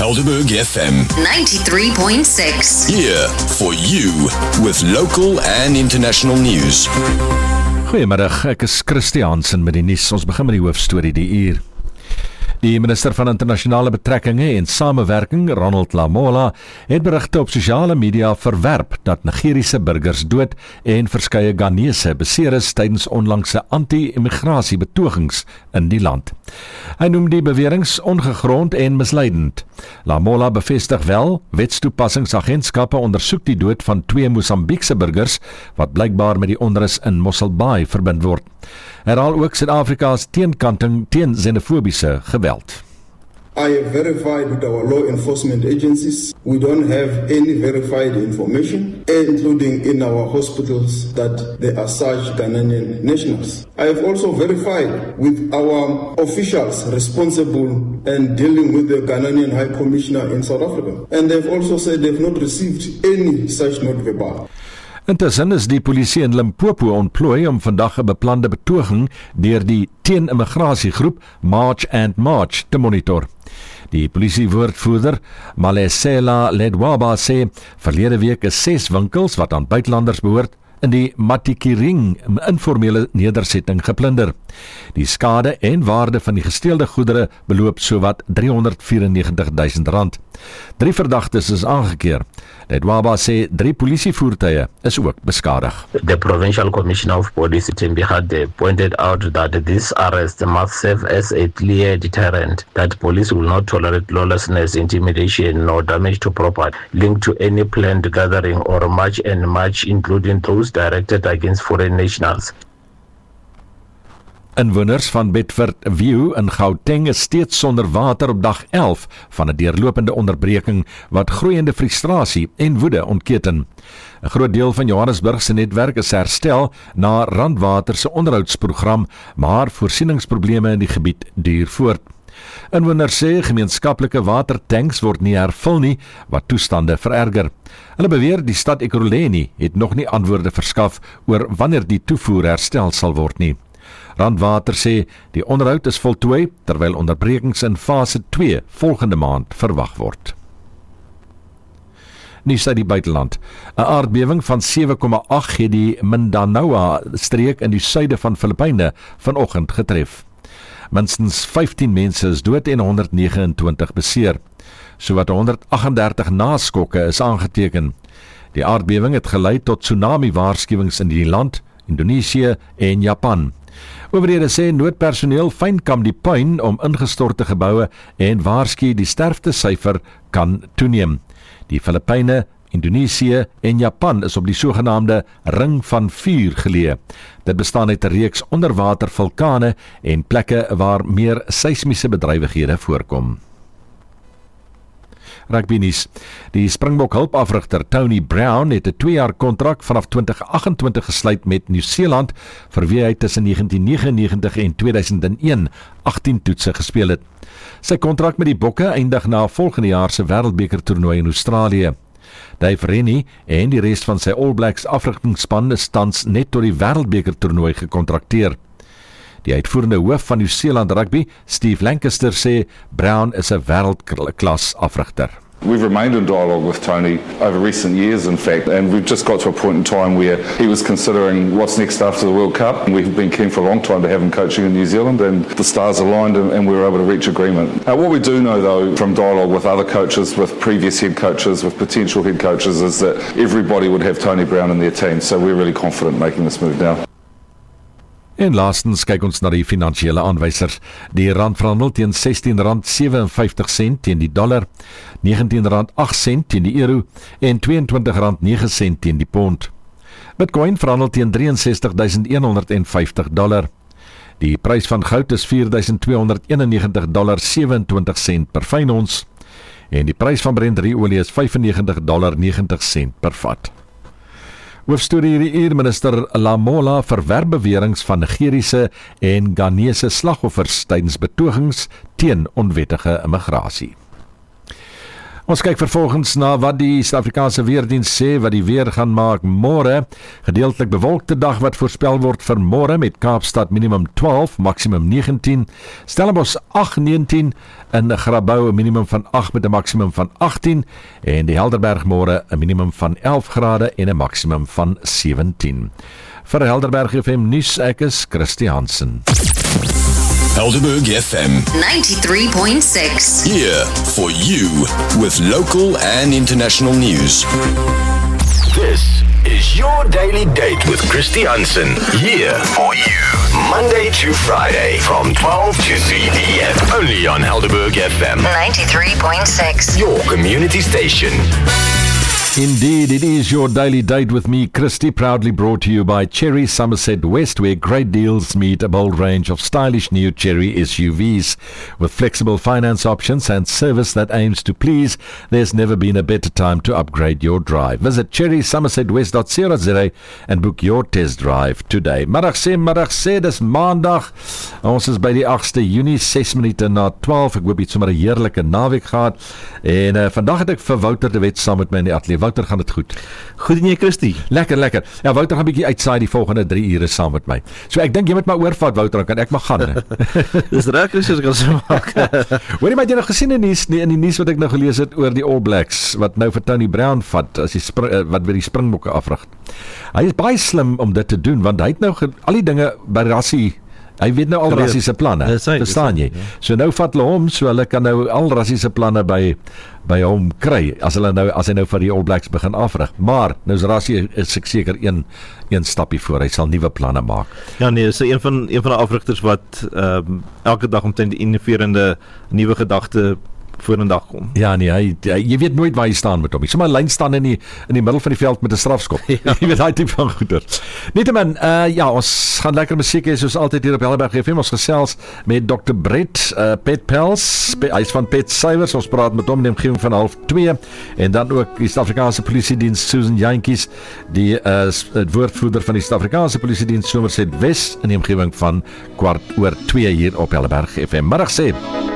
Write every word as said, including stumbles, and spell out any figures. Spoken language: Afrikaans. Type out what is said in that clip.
Helderberg F M ninety-three point six. Here for you with local and international news. Goeiemiddag, ek is Christiansen met die nuus. Ons begin met die hoofstorie die uur. Die minister van internasionale betrekkinge en samewerking, Ronald Lamola, het berigte op sosiale media verwerp dat Nigeriese burgers dood en verskeie Ghanese beseer is tydens onlangse anti-immigrasie betogings in die land. Hy noem die beweringe ongegrond en misleidend. Lamola bevestig wel, wetstoepassingsagentskappe ondersoek die dood van twee Mosambiekse burgers wat blykbaar met die onrus in Mossel Bay verbind word. Herhaal ook Suid-Afrika's teenkanting teen xenofobiese geweld. I have verified with our law enforcement agencies. We don't have any verified information, including in our hospitals, that there are such Ghanaian nationals. I have also verified with our officials responsible and dealing with the Ghanaian High Commissioner in South Africa. And they've also said they've not received any such note verbal. Intussen is die polisie in Limpopo ontplooi om vandag 'n beplande betoging deur die teen-immigrasiegroep March and March te monitor. Die polisiewoordvoerder, Malesela Ledwaba, sê verlede week is ses winkels wat aan buitelanders behoort in die Matikiring informele nedersetting geplunder. Die skade en waarde van die gesteelde goedere beloop sowat driehonderdvierennegentig duisend rand. Drie verdagtes is aangekeer. Ledwaba sê drie polisievoertuie is ook beskadig. The Provincial Commissioner of Police, Tembihade, pointed out that this arrest must serve as a clear deterrent that police will not tolerate lawlessness, intimidation, or damage to property linked to any planned gathering or march and march, including those directed against foreign nationals. Inwoners van Bedford View in Gauteng is steeds sonder water op dag elf van 'n deurlopende onderbreking wat groeiende frustrasie en woede ontketen. 'n Groot deel van Johannesburg se netwerk is herstel na Randwater se onderhoudsprogram, maar voorsieningsprobleme in die gebied duur voort. Inwoners sê gemeenskaplike watertanks word nie hervul nie, wat toestande vererger. Hulle beweer die stad Ekurhuleni het nog nie antwoorde verskaf oor wanneer die toevoer herstel sal word nie. Randwater sê die onderhoud is voltooi terwyl onderbrekings in fase twee volgende maand verwag word. Nuus uit die buiteland. 'n Aardbewing van sewe komma agt het die Mindanao streek in die suide van Filippyne vanoggend getref. Minstens vyftien mense is dood en honderdnegenentwintig beseer. Sowat honderdagtendertig naskokke is aangeteken. Die aardbewing het gelei tot tsunami-waarskuwings in die land, Indonesië en Japan. Owerhede sê noodpersoneel fynkam die puin om ingestorte geboue en waarsku die sterftesyfer kan toeneem. Die Filippyne, Indonesië en Japan is op die sogenaamde ring van vuur geleë. Dit bestaan uit 'n reeks onderwater vulkane en plekke waar meer seismiese bedrywighede voorkom. Rugby nuus. Die Springbok hulpafrigter Tony Brown het 'n twee jaar kontrak vanaf twintig agt-en-twintig gesluit met Nieu-Seeland, vir wie hy tussen negentien negenennegentig en tweeduisend een agttien toetse gespeel het. Sy kontrak met die Bokke eindig na volgende jaar se Wêreldbeker toernooi in Australië. Dave Rennie en die res van sy All Blacks afrigtingsspan is tans net tot die Wêreldbeker toernooi gekontrakteer. Die uitvoerende hoof van Nieu-Seeland Rugby, Steve Lancaster, sê Brown is 'n wêreldklas afrigter. We've remained in dialogue with Tony over recent years, in fact, and we've just got to a point in time where he was considering what's next after the World Cup. And we've been keen for a long time to have him coaching in New Zealand, and the stars aligned and, and we were able to reach agreement. Uh, what we do know, though, from dialogue with other coaches, with previous head coaches, with potential head coaches, is that everybody would have Tony Brown in their team, so we're really confident making this move now. En laastens kyk ons na die finansiële aanwysers. Die rand verhandel teen sestien rand sewenvyftig sent teen die dollar, negentien rand agt sent teen die euro en tweeëntwintig rand nege sent teen die pond. Bitcoin verhandel teen drieënsestig duisend honderd vyftig dollar. Die prys van goud is vier duisend tweehonderd eenennegentig dollar sewenentwintig sent per fyn ons en die prys van Brent olie is vyfennegentig dollar negentig sent per vat. Hoofstorie hierdie uur, minister Lamola verwerp beweringe van Nigeriese en Ghanese slagoffers tydens betogings teen onwettige immigrasie. Ons kyk vervolgens na wat die Suid-Afrikaanse Weerdiens sê wat die weer gaan maak môre. Gedeeltelik bewolkte dag wat voorspel word vir môre met Kaapstad minimum twaalf, maksimum negentien, Stellenbosch agt negentien en Grabouw 'n minimum van agt met 'n maksimum van agttien en die Helderberg môre 'n minimum van elf grade en 'n maksimum van sewentien. Vir Helderberg F M nuus, ek is Christy Hansen. Helderberg F M ninety-three point six. here for you with local and international news. This is your daily date with Christy Hansen. Here for you. Monday to Friday from twelve to three p.m. Only on Helderberg F M. ninety-three point six. Your community station. Indeed, it is your daily date with me, Christy, proudly brought to you by Cherry Somerset West, where great deals meet a bold range of stylish new Cherry S U Vs. With flexible finance options and service that aims to please, there's never been a better time to upgrade your drive. Visit cherry somerset west dot co dot za and book your test drive today. Middag sê, middag sê, dis maandag. Ons is by die agste Junie, ses minute na twaalf. Ek hoop jy het sommer 'n heerlike naweek gehad. En uh, vandag het ek vir Wouter de Wet saam met my in die ateljee. Wouter, gaan dit goed? Goed en jy, Christy? Lekker, lekker. Ja, Wouter gaan 'n bietjie uitsaai die volgende drie ure saam met my. So ek dink jy moet my oorvat, Wouter, dan kan ek maar gaan. Dis reg, Christy, as ek al so maak. Hoor jy my jy nog gesien in die in die nuus wat ek nou gelees het oor die All Blacks wat nou vir Tony Brown vat as die spring, wat by die Springbokke afrig. Hy is baie slim om dit te doen want hy het nou ge, al die dinge by Rassie. Hy weet nou al Rassie se planne. Verstaan jy? So nou vat hulle hom, so hulle kan nou al Rassie se planne by by hom kry as hulle nou as hy nou vir die All Blacks begin afrig. Maar nou is Rassie is ek seker een een stappie voor. Hy sal nuwe planne maak. Ja nee, is een van een van die afrigters wat ehm um, elke dag omtrent die innoverende nuwe gedagte voor 'n dag kom. Ja nee, hy, hy jy weet nooit waar hy staan met hom. Hy sommer 'n lyn staan in die in die middel van die veld met 'n strafskop. Ja. Jy weet daai tipe van goeder. Nietemin, uh, ja, ons gaan lekker musiek hê soos altyd hier op Helderberg F M. Ons gesels met dokter Brett uh, Pet Pels. Pe, hy's van Pet Suiwers. Ons praat met hom in die omgewing van half twee en dan ook die Suid-Afrikaanse Polisie Diens Susan Jantjies, die uh, woordvoerder van die Suid-Afrikaanse Polisie Diens Somerset Wes in die omgewing van kwart oor twee hier op Helderberg F M. Middag sê